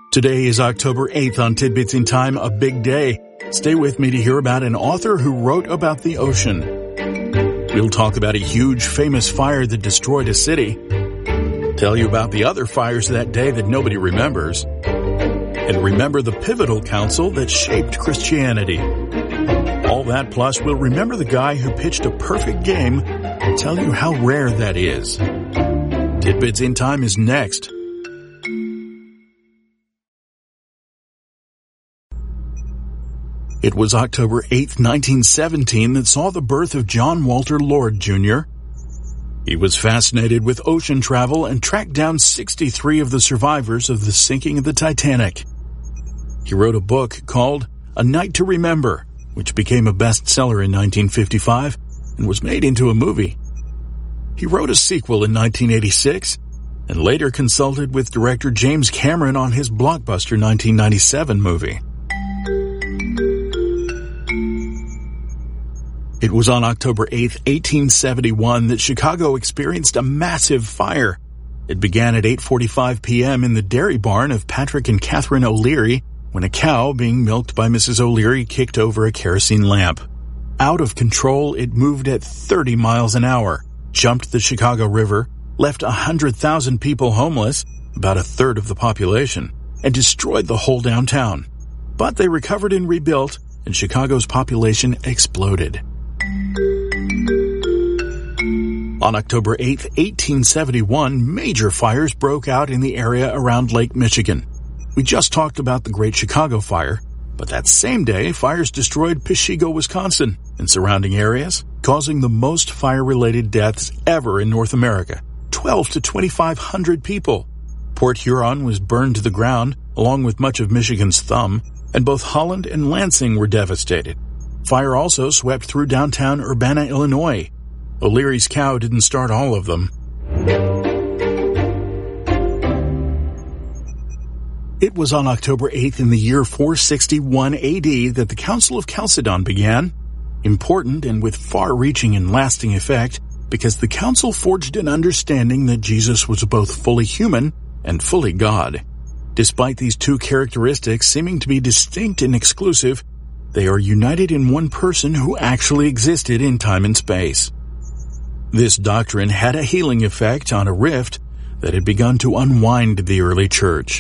Today is October 8th on Tidbits in Time, a big day. Stay with me to hear about an author who wrote about the ocean. We'll talk about a huge famous fire that destroyed a city. Tell you about the other fires that day that nobody remembers. And remember the pivotal council that shaped Christianity. All that plus we'll remember the guy who pitched a perfect game and tell you how rare that is. Tidbits in Time is next. It was October 8, 1917 that saw the birth of John Walter Lord, Jr. He was fascinated with ocean travel and tracked down 63 of the survivors of the sinking of the Titanic. He wrote a book called A Night to Remember, which became a bestseller in 1955 and was made into a movie. He wrote a sequel in 1986 and later consulted with director James Cameron on his blockbuster 1997 movie. It was on October 8, 1871 that Chicago experienced a massive fire. It began at 8:45 p.m. in the dairy barn of Patrick and Catherine O'Leary when a cow being milked by Mrs. O'Leary kicked over a kerosene lamp. Out of control, it moved at 30 miles an hour, jumped the Chicago River, left 100,000 people homeless, about a third of the population, and destroyed the whole downtown. But they recovered and rebuilt, and Chicago's population exploded. On October 8, 1871, major fires broke out in the area around Lake Michigan. We just talked about the Great Chicago Fire, but that same day, fires destroyed Peshego, Wisconsin, and surrounding areas, causing the most fire-related deaths ever in North America, 12 to 2,500 people. Port Huron was burned to the ground, along with much of Michigan's Thumb, and both Holland and Lansing were devastated. Fire also swept through downtown Urbana, Illinois. O'Leary's cow didn't start all of them. It was on October 8th in the year 461 AD that the Council of Chalcedon began, important and with far-reaching and lasting effect, because the council forged an understanding that Jesus was both fully human and fully God. Despite these two characteristics seeming to be distinct and exclusive, they are united in one person who actually existed in time and space. This doctrine had a healing effect on a rift that had begun to unwind the early church.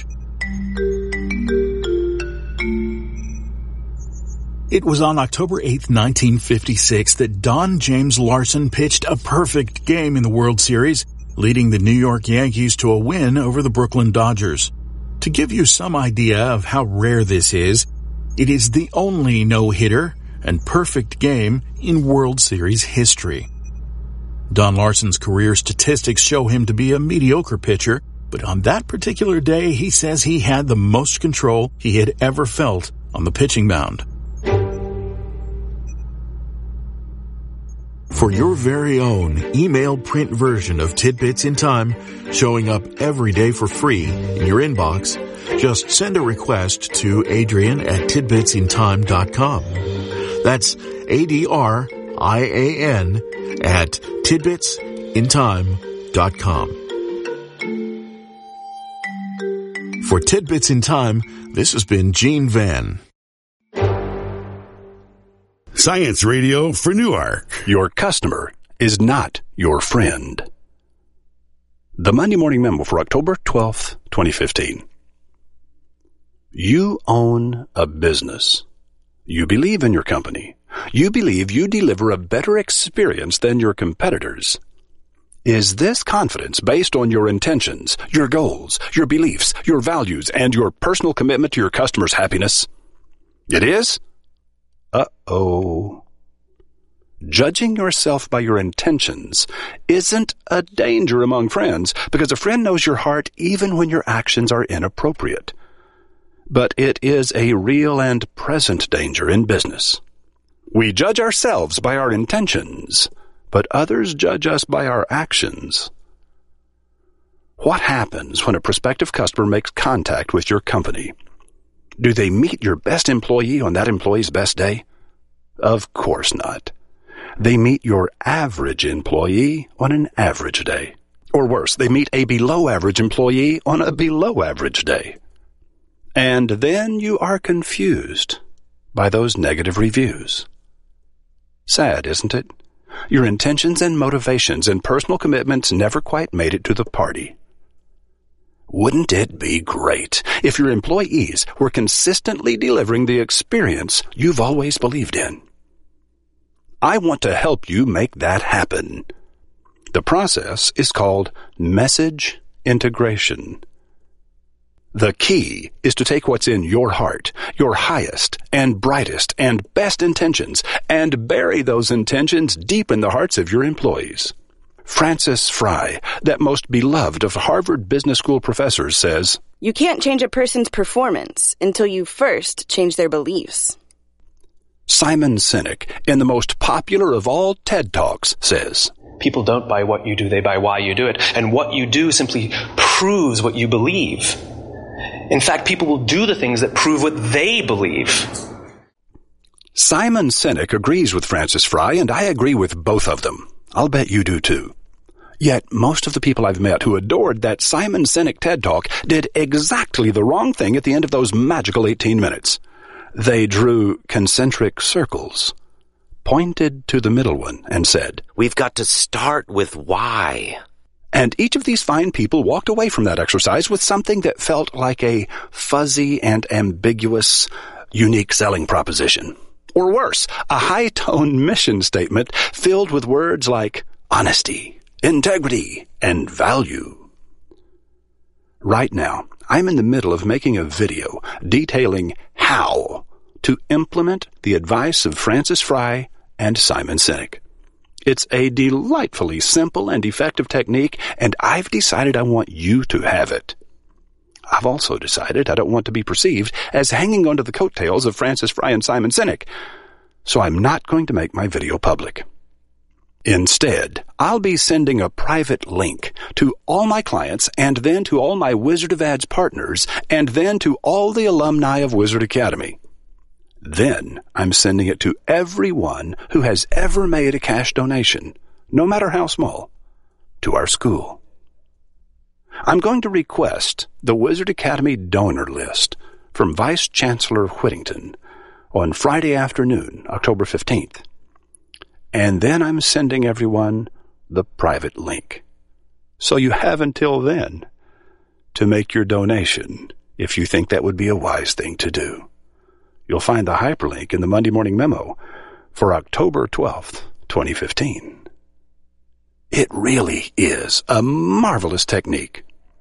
It was on October 8, 1956 that Don James Larson pitched a perfect game in the World Series, leading the New York Yankees to a win over the Brooklyn Dodgers. To give you some idea of how rare this is, it is the only no-hitter and perfect game in World Series history. Don Larson's career statistics show him to be a mediocre pitcher, but on that particular day, he says he had the most control he had ever felt on the pitching mound. For your very own email print version of Tidbits in Time, showing up every day for free in your inbox, just send a request to Adrian@tidbitsintime.com. That's ADRIAN at tidbitsintime.com. For Tidbits in Time, this has been Gene Van. Science Radio for Newark. Your customer is not your friend. The Monday Morning Memo for October 12th, 2015. You own a business. You believe in your company. You believe you deliver a better experience than your competitors. Is this confidence based on your intentions, your goals, your beliefs, your values, and your personal commitment to your customers' happiness? It is? Uh-oh. Judging yourself by your intentions isn't a danger among friends, because a friend knows your heart even when your actions are inappropriate. But it is a real and present danger in business. We judge ourselves by our intentions, but others judge us by our actions. What happens when a prospective customer makes contact with your company? Do they meet your best employee on that employee's best day? Of course not. They meet your average employee on an average day. Or worse, they meet a below-average employee on a below-average day. And then you are confused by those negative reviews. Sad, isn't it? Your intentions and motivations and personal commitments never quite made it to the party. Wouldn't it be great if your employees were consistently delivering the experience you've always believed in? I want to help you make that happen. The process is called message integration. The key is to take what's in your heart, your highest and brightest and best intentions, and bury those intentions deep in the hearts of your employees. Francis Fry, that most beloved of Harvard Business School professors, says, "You can't change a person's performance until you first change their beliefs." Simon Sinek, in the most popular of all TED Talks, says, "People don't buy what you do, they buy why you do it. And what you do simply proves what you believe. In fact, people will do the things that prove what they believe." Simon Sinek agrees with Francis Fry, and I agree with both of them. I'll bet you do too. Yet most of the people I've met who adored that Simon Sinek TED Talk did exactly the wrong thing at the end of those magical 18 minutes. They drew concentric circles, pointed to the middle one, and said, "We've got to start with why." And each of these fine people walked away from that exercise with something that felt like a fuzzy and ambiguous, unique selling proposition. Or worse, a high-tone mission statement filled with words like honesty, integrity, and value. Right now, I'm in the middle of making a video detailing how to implement the advice of Francis Fry and Simon Sinek. It's a delightfully simple and effective technique, and I've decided I want you to have it. I've also decided I don't want to be perceived as hanging onto the coattails of Francis Fry and Simon Sinek, so I'm not going to make my video public. Instead, I'll be sending a private link to all my clients, and then to all my Wizard of Ads partners, and then to all the alumni of Wizard Academy. Then I'm sending it to everyone who has ever made a cash donation, no matter how small, to our school. I'm going to request the Wizard Academy donor list from Vice Chancellor Whittington on Friday afternoon, October 15th. And then I'm sending everyone the private link. So you have until then to make your donation if you think that would be a wise thing to do. You'll find the hyperlink in the Monday Morning Memo for October 12th, 2015. It really is a marvelous technique.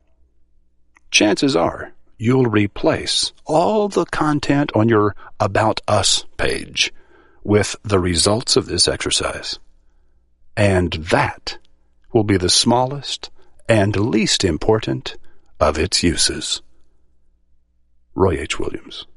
Chances are you'll replace all the content on your About Us page with the results of this exercise. And that will be the smallest and least important of its uses. Roy H. Williams.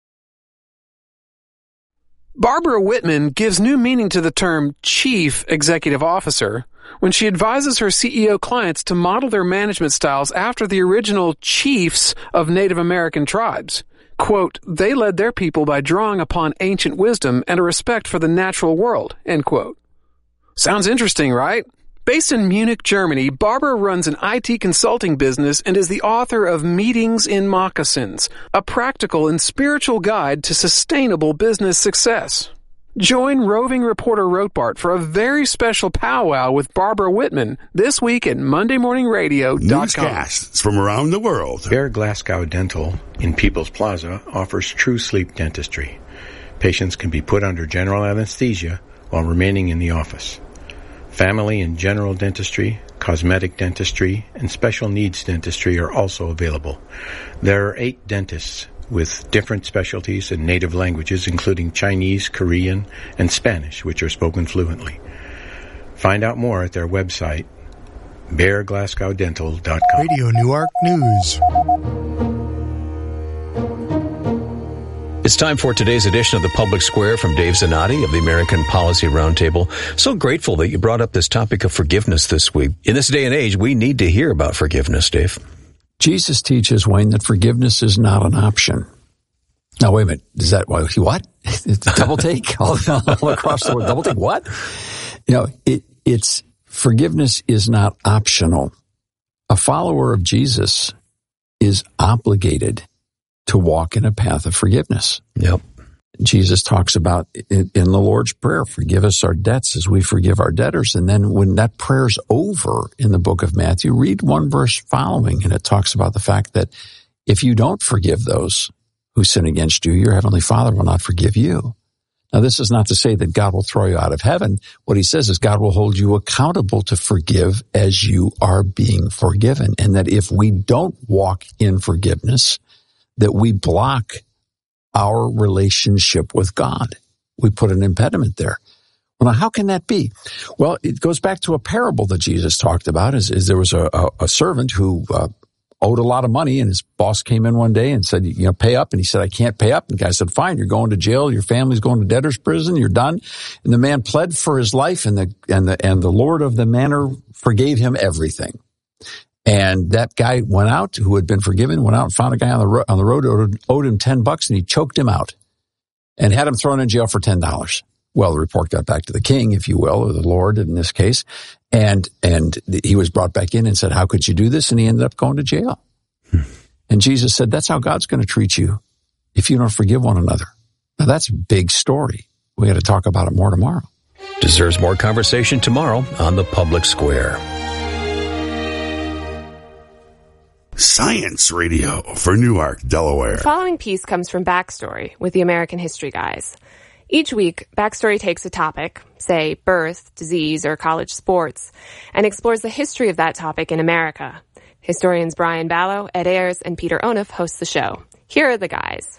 Barbara Whitman gives new meaning to the term Chief Executive Officer when she advises her CEO clients to model their management styles after the original chiefs of Native American tribes. Quote, "They led their people by drawing upon ancient wisdom and a respect for the natural world," end quote. Sounds interesting, right? Based in Munich, Germany, Barbara runs an IT consulting business and is the author of Meetings in Moccasins, a practical and spiritual guide to sustainable business success. Join roving reporter Rotbart for a very special powwow with Barbara Whitman this week at MondayMorningRadio.com. Newscasts from around the world. Bear Glasgow Dental in People's Plaza offers true sleep dentistry. Patients can be put under general anesthesia while remaining in the office. Family and general dentistry, cosmetic dentistry, and special needs dentistry are also available. There are 8 dentists with different specialties in native languages, including Chinese, Korean, and Spanish, which are spoken fluently. Find out more at their website, bearglasgowdental.com. Radio Newark News. It's time for today's edition of the Public Square from Dave Zanotti of the American Policy Roundtable. So grateful that you brought up this topic of forgiveness this week. In this day and age, we need to hear about forgiveness, Dave. Jesus teaches, Wayne, that forgiveness is not an option. Now, wait a minute. Is that what? It's a double take all across the world. Double take what? It's forgiveness is not optional. A follower of Jesus is obligated to walk in a path of forgiveness. Yep. Jesus talks about in the Lord's Prayer, forgive us our debts as we forgive our debtors. And then when that prayer's over in the book of Matthew, read one verse following, and it talks about the fact that if you don't forgive those who sin against you, your heavenly Father will not forgive you. Now, this is not to say that God will throw you out of heaven. What he says is God will hold you accountable to forgive as you are being forgiven. And that if we don't walk in forgiveness, that we block our relationship with God. We put an impediment there. Well, now, how can that be? Well, it goes back to a parable that Jesus talked about. Is there was a servant who owed a lot of money, and his boss came in one day and said, pay up. And he said, I can't pay up. And the guy said, fine, you're going to jail. Your family's going to debtor's prison. You're done. And the man pled for his life, and the Lord of the manor forgave him everything. And that guy went out, who had been forgiven, went out and found a guy on the road who owed him $10, and he choked him out and had him thrown in jail for $10. Well, the report got back to the king, if you will, or the Lord in this case, and he was brought back in and said, how could you do this? And he ended up going to jail. And Jesus said, that's how God's going to treat you if you don't forgive one another. Now, that's a big story. We got to talk about it more tomorrow. Deserves more conversation tomorrow on the Public Square. Science Radio for Newark, Delaware. The following piece comes from Backstory with the American History Guys. Each week, Backstory takes a topic, say birth, disease, or college sports, and explores the history of that topic in America. Historians Brian Ballow, Ed Ayers, and Peter Onuf host the show. Here are the guys.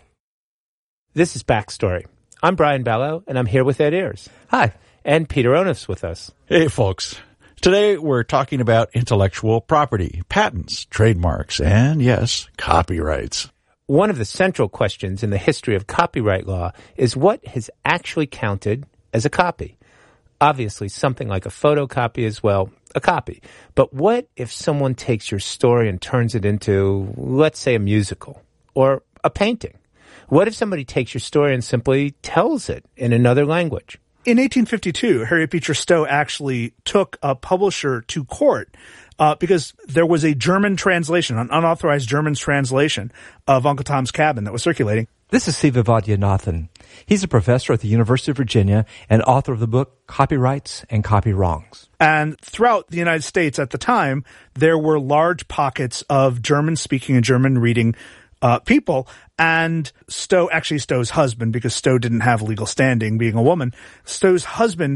This is Backstory. I'm Brian Ballow, and I'm here with Ed Ayers. Hi. And Peter Onuf's with us. Hey, folks. Today, we're talking about intellectual property, patents, trademarks, and, yes, copyrights. One of the central questions in the history of copyright law is what has actually counted as a copy. Obviously, something like a photocopy is, well, a copy. But what if someone takes your story and turns it into, let's say, a musical or a painting? What if somebody takes your story and simply tells it in another language? In 1852, Harriet Beecher Stowe actually took a publisher to court because there was a German translation, an unauthorized German translation of Uncle Tom's Cabin that was circulating. This is Siva Vaidyanathan. He's a professor at the University of Virginia and author of the book Copyrights and Copywrongs. And throughout the United States at the time, there were large pockets of German-speaking and German-reading people, and Stowe's husband, because Stowe didn't have legal standing being a woman, Stowe's husband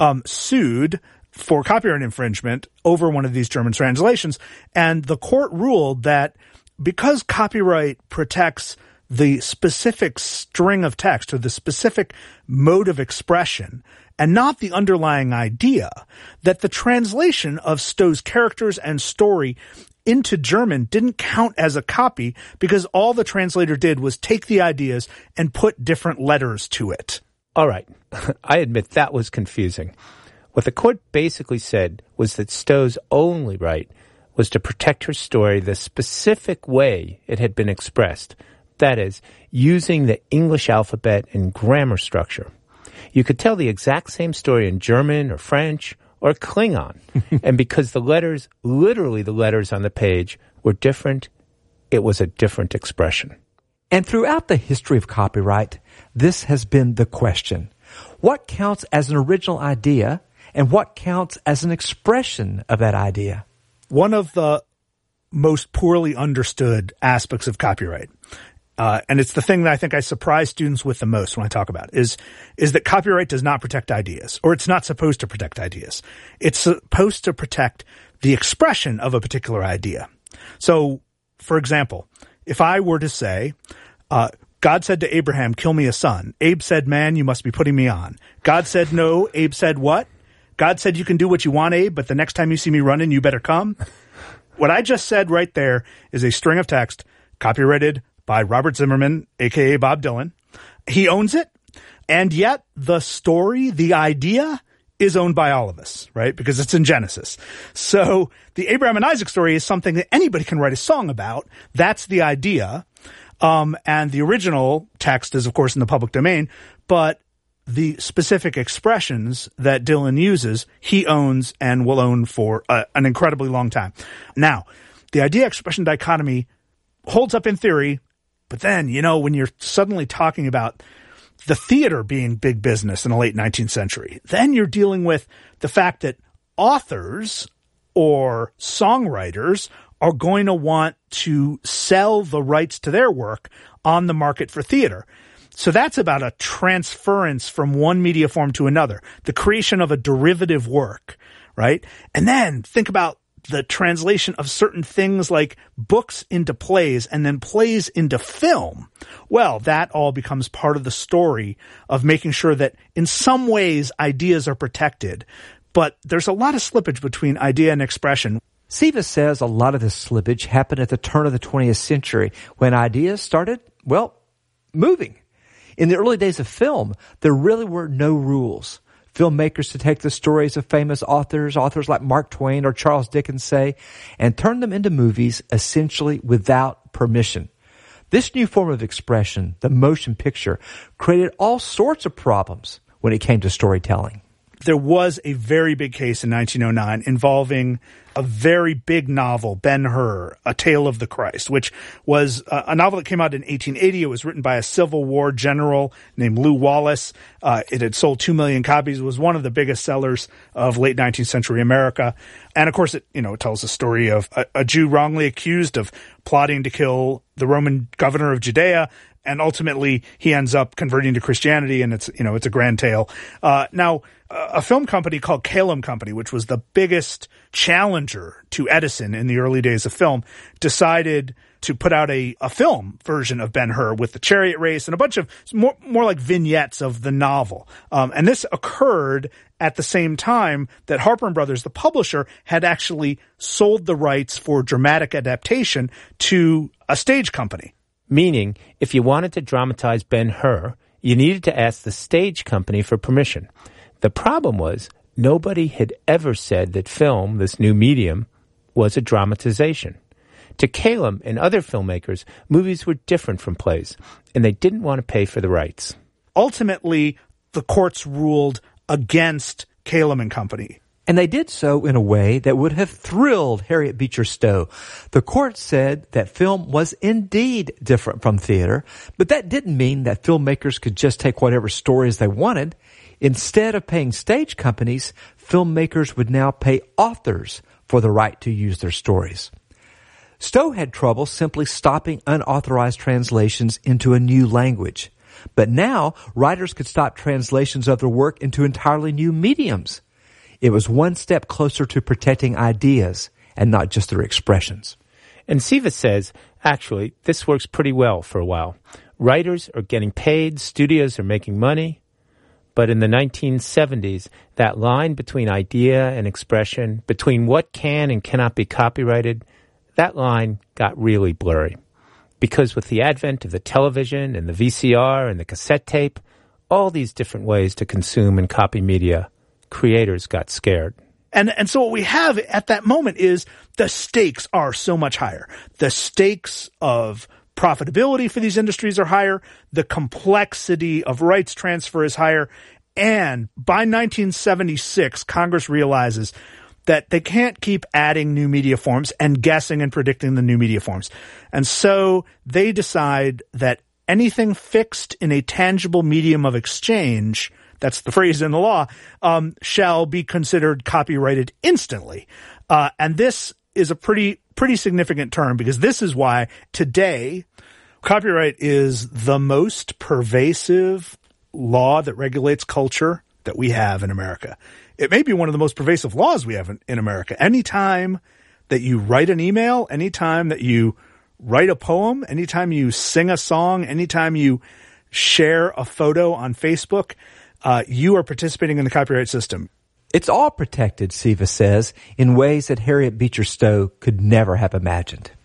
sued for copyright infringement over one of these German translations, and the court ruled that because copyright protects the specific string of text or the specific mode of expression and not the underlying idea, that the translation of Stowe's characters and story into German didn't count as a copy because all the translator did was take the ideas and put different letters to it. All right. I admit that was confusing. What the court basically said was that Stowe's only right was to protect her story the specific way it had been expressed. That is, using the English alphabet and grammar structure. You could tell the exact same story in German or French or Klingon. And because the letters, literally the letters on the page, were different, it was a different expression. And throughout the history of copyright, this has been the question. What counts as an original idea and what counts as an expression of that idea? One of the most poorly understood aspects of copyright, and it's the thing that I think I surprise students with the most when I talk about it, is that copyright does not protect ideas, or it's not supposed to protect ideas. It's supposed to protect the expression of a particular idea. So, for example, if I were to say, God said to Abraham, kill me a son. Abe said, man, you must be putting me on. God said no. Abe said what? God said you can do what you want, Abe, but the next time you see me running, you better come. What I just said right there is a string of text copyrighted by Robert Zimmerman, a.k.a. Bob Dylan. He owns it, and yet the story, the idea, is owned by all of us, right? Because it's in Genesis. So the Abraham and Isaac story is something that anybody can write a song about. That's the idea. And the original text is, of course, in the public domain, but the specific expressions that Dylan uses, he owns and will own for an incredibly long time. Now, the idea-expression dichotomy holds up in theory But then, when you're suddenly talking about the theater being big business in the late 19th century, then you're dealing with the fact that authors or songwriters are going to want to sell the rights to their work on the market for theater. So that's about a transference from one media form to another, the creation of a derivative work, right? And then think about the translation of certain things like books into plays and then plays into film. Well, that all becomes part of the story of making sure that in some ways ideas are protected. But there's a lot of slippage between idea and expression. Siva says a lot of this slippage happened at the turn of the 20th century when ideas started, moving. In the early days of film, there really were no rules. Filmmakers to take the stories of famous authors like Mark Twain or Charles Dickens, say, and turn them into movies essentially without permission. This new form of expression, the motion picture, created all sorts of problems when it came to storytelling. There was a very big case in 1909 involving a very big novel, Ben-Hur, A Tale of the Christ, which was a novel that came out in 1880. It was written by a Civil War general named Lew Wallace. It had sold 2 million copies. It was one of the biggest sellers of late 19th century America. And of course, it tells the story of a Jew wrongly accused of plotting to kill the Roman governor of Judea. And ultimately, he ends up converting to Christianity, and it's a grand tale. Now, a film company called Kalem Company, which was the biggest challenger to Edison in the early days of film, decided to put out a film version of Ben-Hur with the chariot race and a bunch of more like vignettes of the novel. And this occurred at the same time that Harper & Brothers, the publisher, had actually sold the rights for dramatic adaptation to a stage company. Meaning, if you wanted to dramatize Ben-Hur, you needed to ask the stage company for permission. The problem was, nobody had ever said that film, this new medium, was a dramatization. To Kalem and other filmmakers, movies were different from plays, and they didn't want to pay for the rights. Ultimately, the courts ruled against Kalem and Company. And they did so in a way that would have thrilled Harriet Beecher Stowe. The court said that film was indeed different from theater, but that didn't mean that filmmakers could just take whatever stories they wanted. Instead of paying stage companies, filmmakers would now pay authors for the right to use their stories. Stowe had trouble simply stopping unauthorized translations into a new language. But now, writers could stop translations of their work into entirely new mediums. It was one step closer to protecting ideas and not just their expressions. And Siva says, actually, this works pretty well for a while. Writers are getting paid, studios are making money. But in the 1970s, that line between idea and expression, between what can and cannot be copyrighted, that line got really blurry. Because with the advent of the television and the VCR and the cassette tape, all these different ways to consume and copy media, creators got scared. And so what we have at that moment is the stakes are so much higher. The stakes of profitability for these industries are higher. The complexity of rights transfer is higher. And by 1976, Congress realizes that they can't keep adding new media forms and guessing and predicting the new media forms. And so they decide that anything fixed in a tangible medium of exchange, that's the phrase in the law, shall be considered copyrighted instantly. And this is a pretty significant term, because this is why today copyright is the most pervasive law that regulates culture that we have in America. It may be one of the most pervasive laws we have in America. Anytime that you write an email, anytime that you write a poem, anytime you sing a song, anytime you share a photo on Facebook, you are participating in the copyright system. It's all protected, Siva says, in ways that Harriet Beecher Stowe could never have imagined.